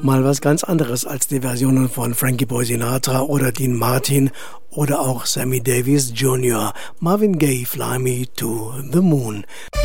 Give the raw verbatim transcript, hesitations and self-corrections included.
Mal was ganz anderes als die Versionen von Frankie Boy Sinatra oder Dean Martin oder auch Sammy Davis Junior Marvin Gaye, Fly Me to the Moon.